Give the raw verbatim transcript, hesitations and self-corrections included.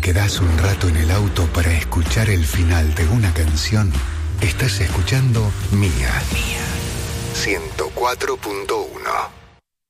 quedás un rato en el auto para escuchar el final de una canción, estás escuchando Mía. Mía. ciento cuatro punto uno.